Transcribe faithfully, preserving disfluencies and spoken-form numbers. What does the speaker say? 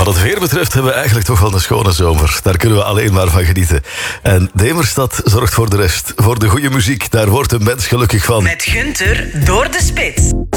het weer betreft hebben we eigenlijk toch wel een schone zomer. Daar kunnen we alleen maar van genieten. En Demerstad zorgt voor de rest. Voor de goede muziek, daar wordt een mens gelukkig van. Met Gunther door de spits.